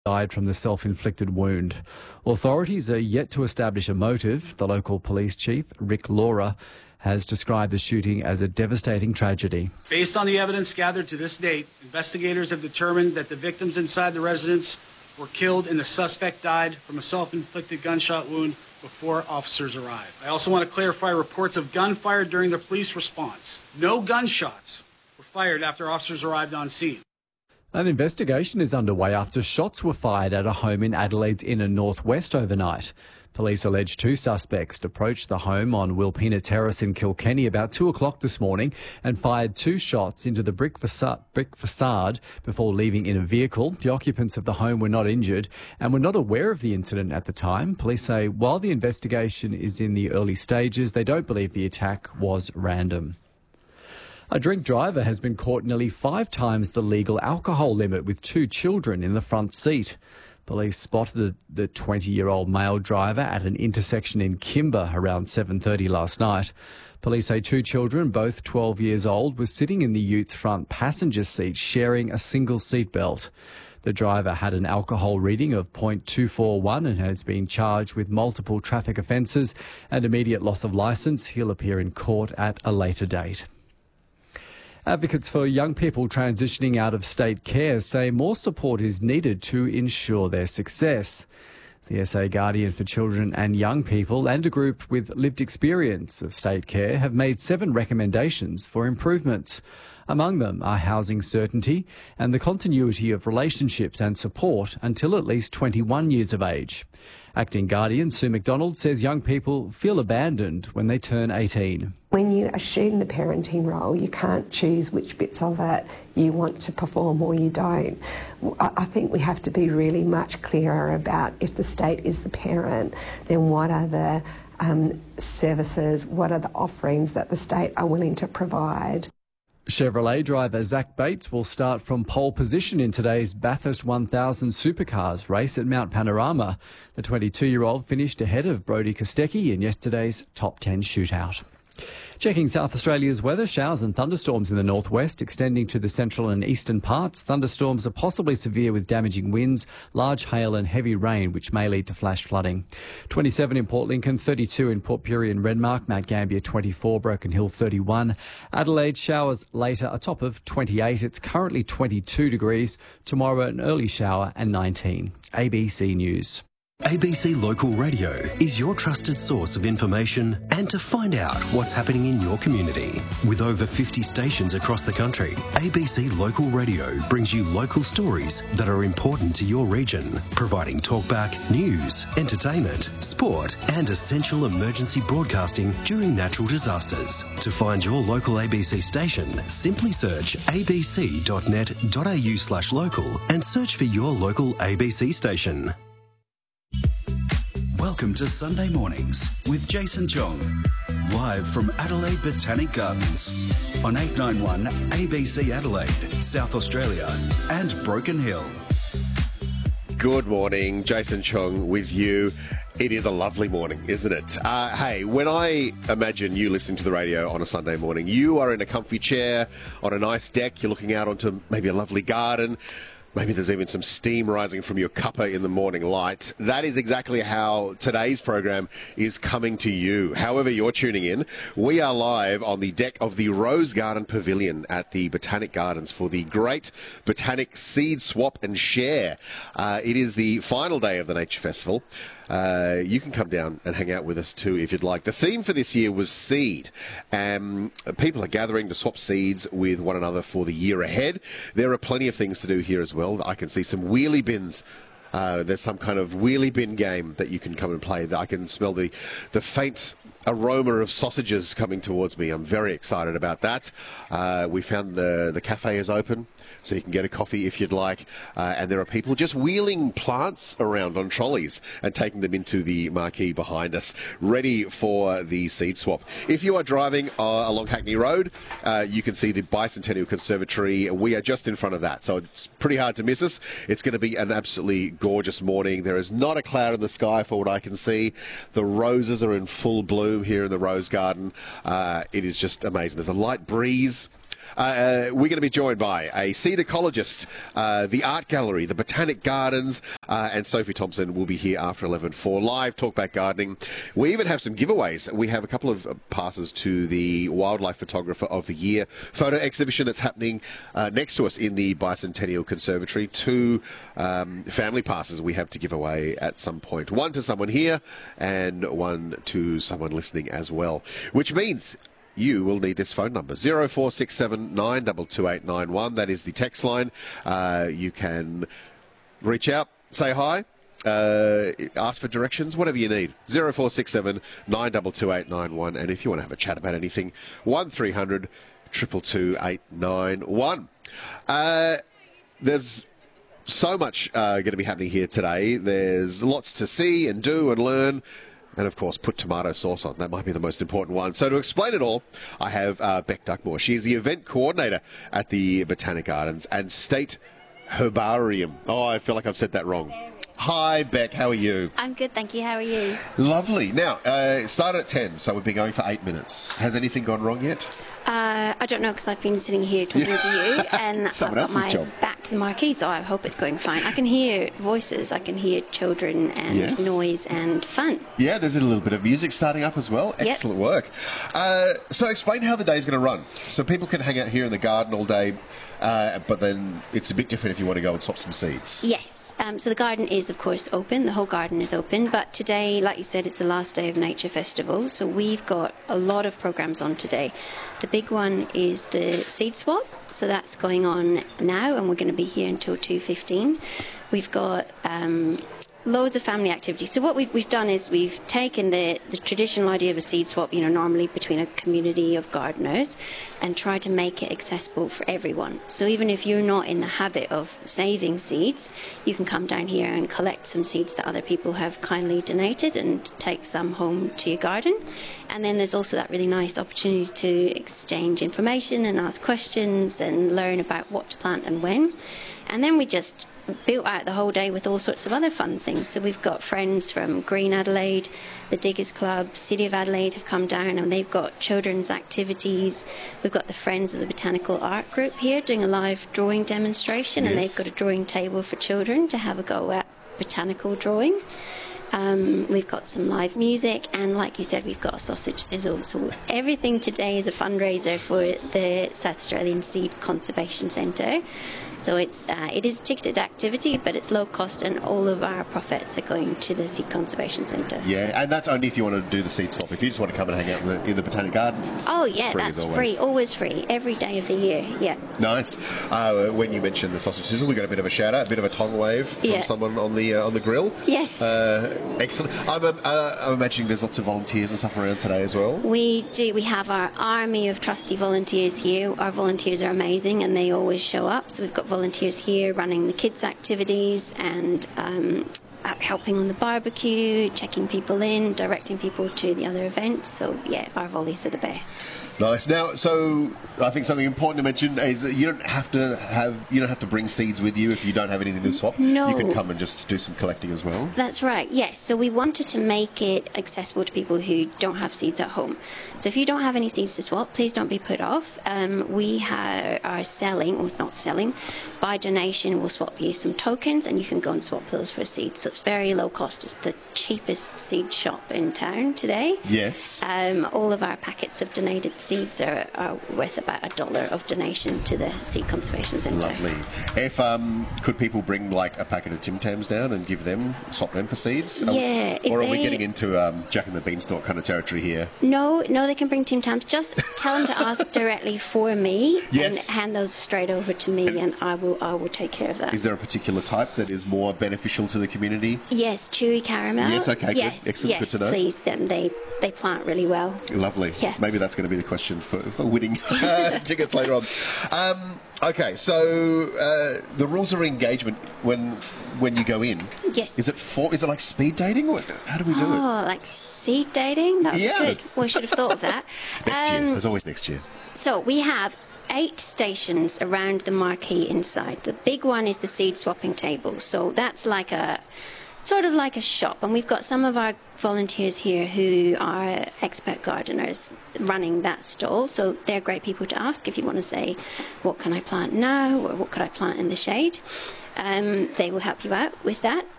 died from the self-inflicted wound. Authorities are yet to establish a motive. The local police chief, Rick Laura, has described the shooting as a devastating tragedy. Based on the evidence gathered to this date, investigators have determined that the victims inside the residence were killed and the suspect died from a self-inflicted gunshot wound before officers arrived. I also want to clarify reports of gunfire during the police response. No gunshots were fired after officers arrived on scene. An investigation is underway after shots were fired at a home in Adelaide's inner northwest overnight. Police allege two suspects approached the home on Wilpena Terrace in Kilkenny about 2 o'clock this morning and fired two shots into the brick facade before leaving in a vehicle. The occupants of the home were not injured and were not aware of the incident at the time. Police say while the investigation is in the early stages, they don't believe the attack was random. A drink driver has been caught nearly 5 times the legal alcohol limit with 2 children in the front seat. Police spotted the 20-year-old male driver at an intersection in Kimber around 7:30 last night. Police say 2 children, both 12 years old, were sitting in the ute front passenger seat sharing a single seatbelt. The driver had an alcohol reading of 0.241 and has been charged with multiple traffic offences and immediate loss of licence. He'll appear in court at a later date. Advocates for young people transitioning out of state care say more support is needed to ensure their success. The SA Guardian for Children and Young People and a group with lived experience of state care have made 7 recommendations for improvements. Among them are housing certainty and the continuity of relationships and support until at least 21 years of age. Acting Guardian Sue McDonald says young people feel abandoned when they turn 18. When you assume the parenting role, you can't choose which bits of it you want to perform or you don't. I think we have to be really much clearer about if the state is the parent, then what are the services, what are the offerings that the state are willing to provide. Chevrolet driver Zach Bates will start from pole position in today's Bathurst 1000 Supercars race at Mount Panorama. The 22-year-old finished ahead of Brodie Kostecki in yesterday's top 10 shootout. Checking South Australia's weather, showers and thunderstorms in the northwest extending to the central and eastern parts. Thunderstorms are possibly severe with damaging winds, large hail and heavy rain, which may lead to flash flooding. 27 in Port Lincoln, 32 in Port Pirie and Redmark, Mount Gambier 24, Broken Hill 31. Adelaide showers later, a top of 28. It's currently 22 degrees. Tomorrow an early shower and 19. ABC News. ABC Local Radio is your trusted source of information and to find out what's happening in your community. With over 50 stations across the country, ABC Local Radio brings you local stories that are important to your region, providing talkback, news, entertainment, sport and essential emergency broadcasting during natural disasters. To find your local ABC station, simply search abc.net.au/local and search for your local ABC station. Welcome to Sunday Mornings with Jason Chong, live from Adelaide Botanic Gardens on 891 ABC Adelaide, South Australia and Broken Hill. Good morning, Jason Chong with you. It is a lovely morning, isn't it? Hey, when I imagine you listening to the radio on a Sunday morning, you are in a comfy chair on a nice deck, you're looking out onto maybe a lovely garden. Maybe there's even some steam rising from your cuppa in the morning light. That is exactly how today's program is coming to you. However you're tuning in, we are live on the deck of the Rose Garden Pavilion at the Botanic Gardens for the Great Botanic Seed Swap and Share. It is the final day of the Nature Festival. You can come down and hang out with us too if you'd like. The theme for this year was seed. People are gathering to swap seeds with one another for the year ahead. There are plenty of things to do here as well. I can see some wheelie bins. There's some kind of wheelie bin game that you can come and play. I can smell the faint aroma of sausages coming towards me. I'm very excited about that. We found the cafe is open, so you can get a coffee if you'd like. And there are people just wheeling plants around on trolleys and taking them into the marquee behind us, ready for the seed swap. If you are driving along Hackney Road, you can see the Bicentennial Conservatory. We are just in front of that, so it's pretty hard to miss us. It's going to be an absolutely gorgeous morning. There is not a cloud in the sky for what I can see. The roses are in full bloom here in the Rose Garden. It is just amazing. There's a light breeze. we're going to be joined by a seed ecologist, the art gallery, the Botanic Gardens, and Sophie Thompson will be here after 11 for live Talkback Gardening. We even have some giveaways. We have a couple of passes to the Wildlife Photographer of the Year photo exhibition that's happening next to us in the Bicentennial Conservatory. 2 family passes we have to give away at some point. One to someone here and one to someone listening as well, which means you will need this phone number, 0467 922 That is the text line. You can reach out, say hi, ask for directions, whatever you need. 0467 922 And if you want to have a chat about anything, 1300 222 891. There's so much going to be happening here today. There's lots to see and do and learn. And, of course, put tomato sauce on. That might be the most important one. So to explain it all, I have Beck Duckmore. She is the event coordinator at the Botanic Gardens and State Herbarium. Oh, I feel like I've said that wrong. Hi, Beck. How are you? I'm good, thank you. How are you? Lovely. Now, it started at 10, so we've been going for 8 minutes. Has anything gone wrong yet? I don't know, because I've been sitting here talking to you, and I've got my back to the marquee, so I hope it's going fine. I can hear voices, I can hear children and noise and fun. Yeah, there's a little bit of music starting up as well. Excellent work. So explain how the day's going to run. So people can hang out here in the garden all day, but then it's a bit different if you want to go and swap some seeds. Yes. So the garden is, of course, open. The whole garden is open. But today, like you said, it's the last day of Nature Festival. So we've got a lot of programs on today. The big one is the seed swap. So that's going on now, and we're going to be here until 2:15. We've got loads of family activities. So what we've done is we've taken the traditional idea of a seed swap, normally between a community of gardeners, and tried to make it accessible for everyone. So even if you're not in the habit of saving seeds, you can come down here and collect some seeds that other people have kindly donated and take some home to your garden. And then there's also that really nice opportunity to exchange information and ask questions and learn about what to plant and when. And then we just built out the whole day with all sorts of other fun things. So we've got friends from Green Adelaide, the Diggers Club, City of Adelaide have come down, and they've got children's activities. We've got the Friends of the Botanical Art Group here doing a live drawing demonstration, and they've got a drawing table for children to have a go at botanical drawing. We've got some live music, and like you said, we've got a sausage sizzle. So everything today is a fundraiser for the South Australian Seed Conservation Centre. So it is a ticketed activity, but it's low cost, and all of our profits are going to the Seed Conservation Centre. Yeah, and that's only if you want to do the seed swap. If you just want to come and hang out in the Botanic Gardens, it's that's free, always free, every day of the year. Yeah. Nice. When you mentioned the sausage sizzle, we got a bit of a shout out, a bit of a tongue wave from someone on the grill. Yes. Excellent. I'm imagining there's lots of volunteers and stuff around today as well. We do. We have our army of trusty volunteers here. Our volunteers are amazing, and they always show up. So we've got volunteers here running the kids' activities and helping on the barbecue, checking people in, directing people to the other events. So yeah, our volleys are the best. Nice. Now, so I think something important to mention is that you don't have to bring seeds with you if you don't have anything to swap. No. You can come and just do some collecting as well. That's right. Yes. So we wanted to make it accessible to people who don't have seeds at home. So if you don't have any seeds to swap, please don't be put off. We are selling, or not selling, by donation. We'll swap you some tokens, and you can go and swap those for seeds. So it's very low cost. It's the cheapest seed shop in town today. Yes. All of our packets of donated seeds are worth about $1 of donation to the Seed Conservation Centre. Lovely. If could people bring like a packet of Tim Tams down and swap them for seeds? Yeah. Or are we getting into Jack and the Beanstalk kind of territory here? No, they can bring Tim Tams. Just tell them to ask directly for me and hand those straight over to me, and I will take care of that. Is there a particular type that is more beneficial to the community? Yes, chewy caramel. Yes, okay, yes, good. Excellent, good to know. Please, they plant really well. Lovely. Yeah. Maybe that's going to be the question for winning tickets later on. Okay, so the rules of engagement when you go in. Yes. Is it like speed dating? How do we do it? Oh, like seed dating? That would be good. Well, I should have thought of that. Next year. There's always next year. So we have 8 stations around the marquee inside. The big one is the seed swapping table. So that's like sort of like a shop, and we've got some of our volunteers here who are expert gardeners running that stall, so they're great people to ask if you want to say, what can I plant now, or what could I plant in the shade? They will help you out with that.